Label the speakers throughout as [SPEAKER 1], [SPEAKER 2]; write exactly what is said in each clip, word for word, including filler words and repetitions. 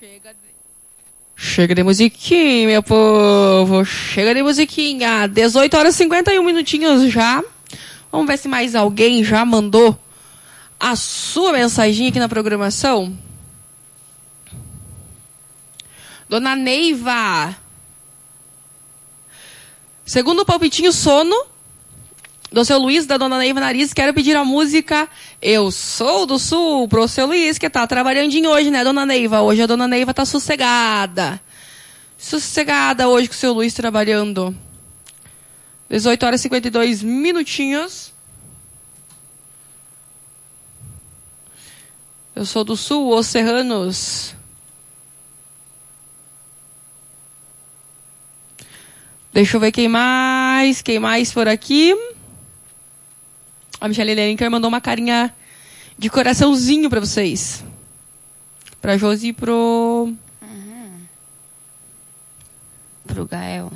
[SPEAKER 1] Chega de... Chega de musiquinha, meu povo. Chega de musiquinha. dezoito horas e cinquenta e um minutinhos já. Vamos ver se mais alguém já mandou a sua mensagem aqui na programação. Dona Neiva. Segundo o palpitinho sono do seu Luiz, da Dona Neiva Nariz, quero pedir a música Eu Sou do Sul pro seu Luiz, que tá trabalhandinho hoje, né, Dona Neiva? Hoje a Dona Neiva tá sossegada. Sossegada hoje com o seu Luiz trabalhando. dezoito horas e cinquenta e dois minutinhos. Eu sou do Sul, os serranos. Deixa eu ver quem mais, quem mais por aqui. A Michelle Lenker mandou uma carinha de coraçãozinho pra vocês. Pra Josi e pro...
[SPEAKER 2] Uhum. Pro Gael.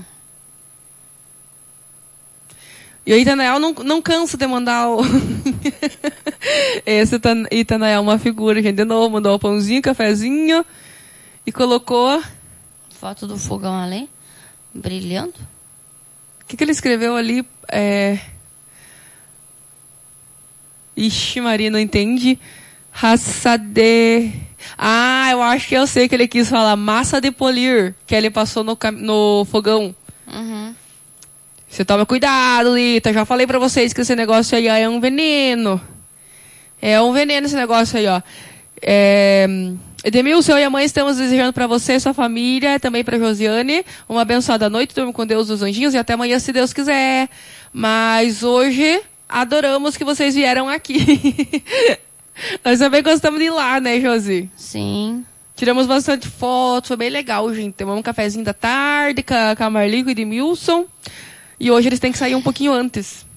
[SPEAKER 1] E o Itanael não, não cansa de mandar o... Esse Itanael é uma figura, gente. De novo, mandou o pãozinho, cafezinho. E colocou...
[SPEAKER 2] Foto do fogão ali. Brilhando.
[SPEAKER 1] O que, que ele escreveu ali? É... Ixi, Maria, não entendi. Raça de... Ah, eu acho que eu sei que ele quis falar. Massa de polir, que ele passou no, cam... no fogão.
[SPEAKER 2] Uhum.
[SPEAKER 1] Você toma cuidado, Lita. Já falei pra vocês que esse negócio aí ó, é um veneno. É um veneno esse negócio aí, ó. É... Edemilson, eu e a mãe estamos desejando pra você e sua família, também pra Josiane, uma abençoada noite, durma com Deus dos anjinhos e até amanhã, se Deus quiser. Mas hoje... Adoramos que vocês vieram aqui. Nós também gostamos de ir lá, né, Josi?
[SPEAKER 2] Sim.
[SPEAKER 1] Tiramos bastante fotos, foi bem legal, gente. Tomamos um cafezinho da tarde com a, com a Marli e o Edmilson. E hoje eles têm que sair um pouquinho antes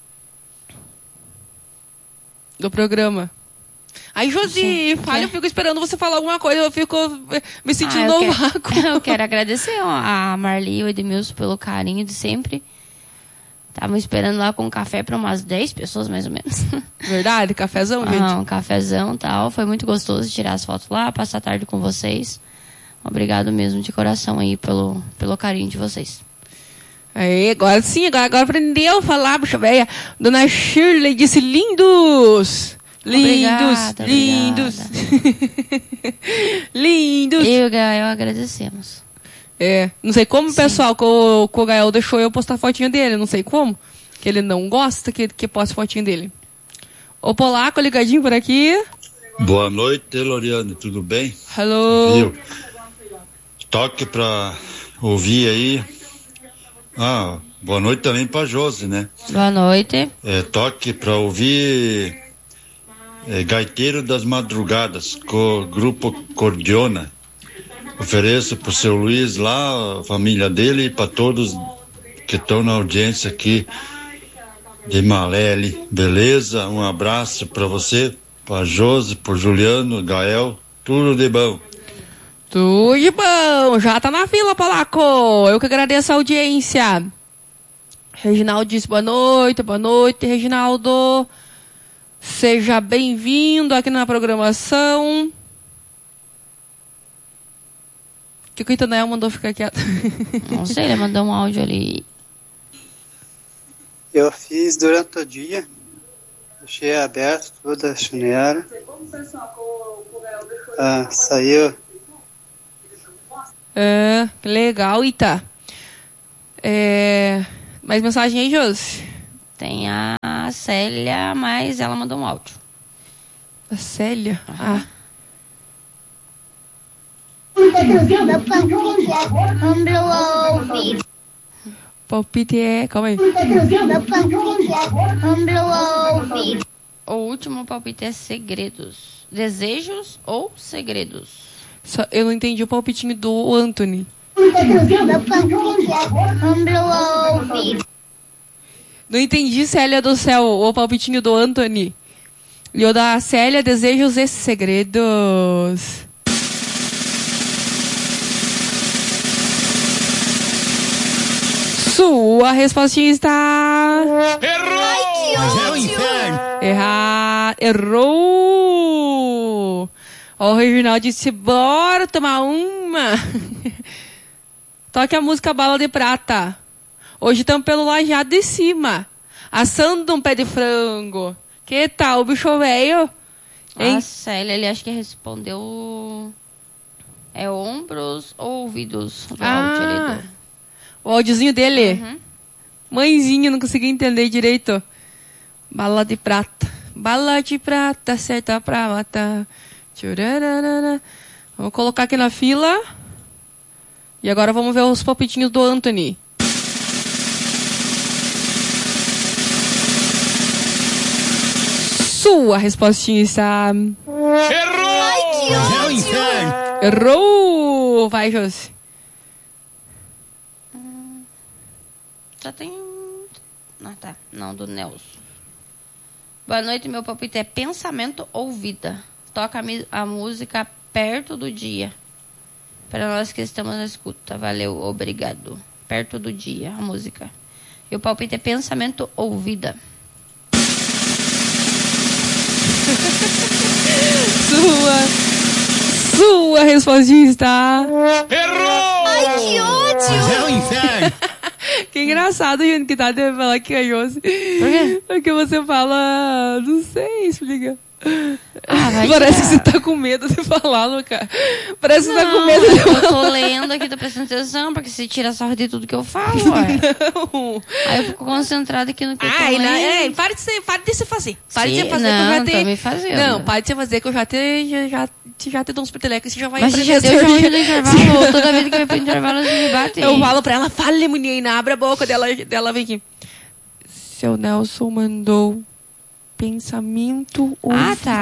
[SPEAKER 1] do programa. Aí, Josi, fala, eu fico esperando você falar alguma coisa, eu fico me sentindo
[SPEAKER 2] ah,
[SPEAKER 1] no
[SPEAKER 2] quero,
[SPEAKER 1] vácuo.
[SPEAKER 2] Eu quero agradecer a Marli e o Edmilson pelo carinho de sempre. Estavam esperando lá com um café para umas dez pessoas, mais ou menos.
[SPEAKER 1] Verdade? Cafezão, gente?
[SPEAKER 2] Ah, um cafezão e tal. Foi muito gostoso tirar as fotos lá, passar a tarde com vocês. Obrigado mesmo de coração aí pelo, pelo carinho de vocês.
[SPEAKER 1] Aí, agora sim, agora, agora aprendeu a falar, bucha velha. Dona Shirley disse lindos. Lindos,
[SPEAKER 2] Obrigada,
[SPEAKER 1] lindos. Lindos.
[SPEAKER 2] Eu e o Gael agradecemos.
[SPEAKER 1] É, não sei como,
[SPEAKER 2] Sim.
[SPEAKER 1] pessoal, que o, que o Gael deixou eu postar fotinho dele, não sei como, que ele não gosta que, que poste fotinho dele. O Polaco ligadinho por aqui.
[SPEAKER 3] Boa noite, Loriane, tudo bem?
[SPEAKER 1] Hello.
[SPEAKER 3] Viu? Toque pra ouvir aí. Ah, boa noite também pra Josi, né?
[SPEAKER 2] Boa noite.
[SPEAKER 3] É, toque pra ouvir é, Gaiteiro das Madrugadas, com o grupo Cordiona. Ofereço pro seu Luiz lá, a família dele e para todos que estão na audiência aqui de Malele. Beleza? Um abraço para você, para Josi, pro Juliano, Gael, tudo de bom.
[SPEAKER 1] Tudo de bom, já tá na fila, Polaco. Eu que agradeço a audiência. Reginaldo disse boa noite, boa noite, Reginaldo. Seja bem-vindo aqui na programação. O que o Itanael mandou ficar quieto?
[SPEAKER 2] Não sei, ele mandou um áudio ali.
[SPEAKER 4] Eu fiz durante o dia. Deixei aberto toda a chuneira. Ah, saiu.
[SPEAKER 1] É, legal, Ita. É, mais mensagem aí, Josi?
[SPEAKER 2] Tem a Célia, mas ela mandou um áudio.
[SPEAKER 1] A Célia?
[SPEAKER 2] Uhum.
[SPEAKER 1] Ah. Palpite é... Calma aí.
[SPEAKER 2] O último palpite é segredos. Desejos ou segredos?
[SPEAKER 1] Só, eu não entendi o palpitinho do Anthony. Não entendi, Célia do céu, o palpitinho do Anthony. E o da Célia, desejos e segredos. Sua respostinha está...
[SPEAKER 5] Errou! Ai, que ódio!
[SPEAKER 1] Errar. Errou! Ó, o Reginaldo disse, bora tomar uma. Toque a música Bala de Prata. Hoje estamos pelo lajeado de cima. Assando um pé de frango. Que tal, bicho velho?
[SPEAKER 2] A Célia, ele acho que respondeu... É ombros ou ouvidos? Do áudio, ele
[SPEAKER 1] Ah,
[SPEAKER 2] deu.
[SPEAKER 1] o áudiozinho dele.
[SPEAKER 2] Uhum.
[SPEAKER 1] Mãezinha, não consegui entender direito. Bala de prata. Bala de prata, certa pra matar. Tchurararara. Vamos colocar aqui na fila. E agora vamos ver os palpitinhos do Anthony. Sua respostinha está...
[SPEAKER 5] Errou! É o inferno.
[SPEAKER 1] Errou! Vai, Josi.
[SPEAKER 2] Já tem... Ah, tá. Não, do Nelson. Boa noite, meu palpite é pensamento ou vida. Toca a, mi- a música perto do dia. Para nós que estamos na escuta. Valeu, obrigado. Perto do dia, a música. E o palpite é pensamento ou vida.
[SPEAKER 1] Sua... Sua respostinha está...
[SPEAKER 5] Errou!
[SPEAKER 6] Ai, que ódio!
[SPEAKER 5] É o inferno.
[SPEAKER 1] Que engraçado, gente, que tá de falar que ganhou. Por
[SPEAKER 2] quê?
[SPEAKER 1] Porque você fala... Não sei, explica.
[SPEAKER 2] Ah, vai
[SPEAKER 1] Parece que
[SPEAKER 2] tirar.
[SPEAKER 1] você tá com medo de falar, Luca. Parece que você tá com
[SPEAKER 2] Não,
[SPEAKER 1] medo de
[SPEAKER 2] eu
[SPEAKER 1] falar.
[SPEAKER 2] tô lendo aqui, tô prestando atenção, porque se tira sarro de tudo que eu falo, ué.
[SPEAKER 1] Não.
[SPEAKER 2] Aí eu fico concentrada aqui no que eu tô
[SPEAKER 1] Ai,
[SPEAKER 2] lendo.
[SPEAKER 1] não, é, para de se, para de se fazer. Para de
[SPEAKER 2] Sim,
[SPEAKER 1] se fazer
[SPEAKER 2] não,
[SPEAKER 1] que eu já
[SPEAKER 2] tô
[SPEAKER 1] te...
[SPEAKER 2] me fazendo.
[SPEAKER 1] Não, para de se fazer que eu já te, já, já, te- já te dou uns petelecos e você já vai
[SPEAKER 2] Mas você já
[SPEAKER 1] aprender
[SPEAKER 2] deu
[SPEAKER 1] a
[SPEAKER 2] já hoje
[SPEAKER 1] sorrir.
[SPEAKER 2] no intervalo, toda vez que vai pro intervalo você me bate.
[SPEAKER 1] Eu falo pra ela, fale, menina, abre a boca dela, dela vem aqui. Seu Nelson mandou pensamento ou...
[SPEAKER 2] Ah, tá.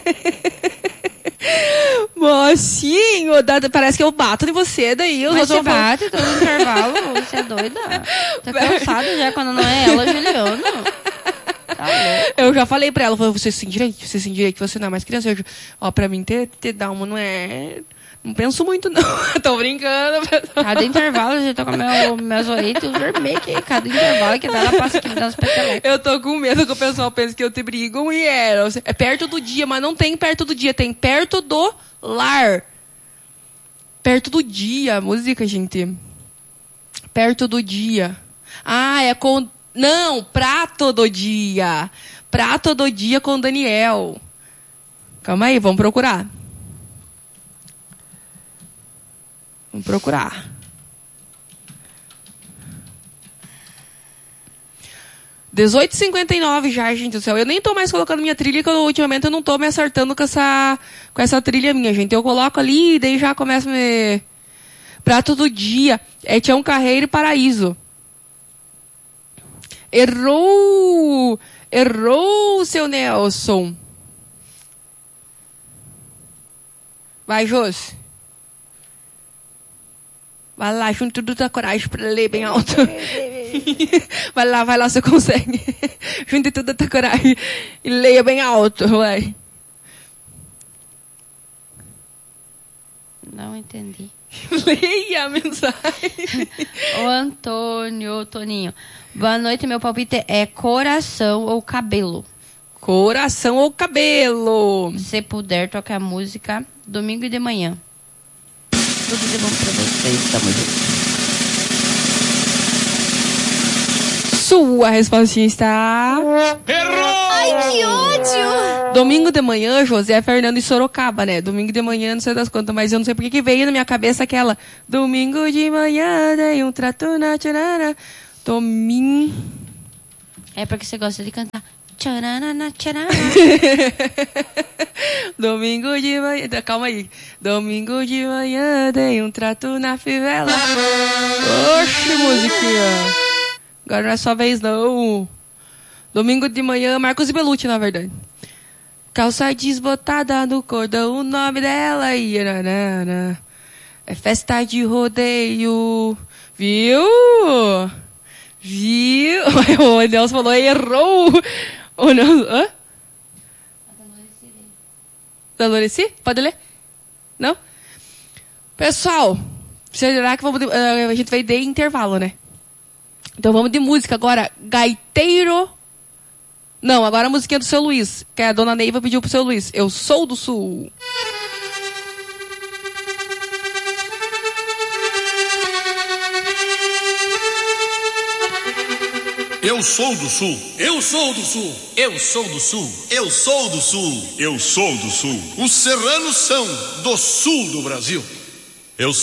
[SPEAKER 1] Mocinho, dá- parece que eu bato em você daí. Eu
[SPEAKER 2] Mas
[SPEAKER 1] só
[SPEAKER 2] você
[SPEAKER 1] tô falando-
[SPEAKER 2] bate todo intervalo, você é doida? Tá cansado já quando não é ela, Juliano. Tá louco.
[SPEAKER 1] Eu já falei pra ela, falei, você sem direito, você sem direito, você não é mais criança. Eu, já- ó, pra mim ter, ter dar uma não é... Não penso muito, não. Tô brincando.
[SPEAKER 2] Cada intervalo eu já tô com meu, meus oreitos vermelhos aqui. Cada intervalo que dá, ela passa aqui me dá uns petelecos.
[SPEAKER 1] Eu tô com medo que o pessoal pense que eu te brigo e é. É perto do dia, mas não tem perto do dia, tem perto do lar. Perto do dia, música, gente. Perto do dia. Ah, é com... Não, prato do dia. Prato do dia com Daniel. Calma aí, vamos procurar. Vamos procurar. dezoito e cinquenta e nove já, gente do céu. Eu nem tô mais colocando minha trilha, que eu, ultimamente eu não tô me acertando com essa, com essa trilha minha, gente. Eu coloco ali e daí já começa a me... Prato do dia. É Tião Carreiro e Paraíso. Errou! Errou, seu Nelson. Vai, Josi. Vai lá, junto tudo da coragem pra ler bem alto. Vai lá, vai lá, você consegue. Junte tudo da coragem e leia bem alto, vai.
[SPEAKER 2] Não entendi.
[SPEAKER 1] Leia a mensagem.
[SPEAKER 2] Ô, Antônio, Toninho. Boa noite, meu palpite é coração ou cabelo.
[SPEAKER 1] Coração ou cabelo?
[SPEAKER 2] Se puder, tocar a música domingo de manhã. Tudo de bom pra vocês, tamo junto.
[SPEAKER 1] Sua respostinha está...
[SPEAKER 5] Errou!
[SPEAKER 6] Ai, que ódio!
[SPEAKER 1] Domingo de manhã, José Fernando e Sorocaba, né? Domingo de manhã, não sei das quantas, mas eu não sei porque que veio na minha cabeça aquela... Domingo de manhã, dei um trato na tcharara. Domingo...
[SPEAKER 2] É porque você gosta de cantar. Tcharana, tcharana.
[SPEAKER 1] Domingo de manhã... Calma aí. Domingo de manhã, dei um trato na fivela. Oxe, musiquinha. Agora não é sua vez, não. Domingo de manhã, Marcos e Belucci, na verdade. Calça desbotada no cordão, o nome dela. Irarara. É festa de rodeio. Viu? Viu? O Nelson falou, errou. O Nelson... Hã? Da Loreci? Pode ler? Não? Pessoal, será que vamos de, uh, a gente vai de intervalo, né? Então vamos de música agora. Gaiteiro. Não, agora a musiquinha do seu Luiz. Que a dona Neiva pediu pro seu Luiz. Eu sou do Sul.
[SPEAKER 5] Eu sou do Sul.
[SPEAKER 7] Eu sou do Sul.
[SPEAKER 8] Eu sou do Sul.
[SPEAKER 7] Eu sou do Sul.
[SPEAKER 5] Eu sou do Sul.
[SPEAKER 7] Os serranos são do Sul do Brasil.
[SPEAKER 5] Eu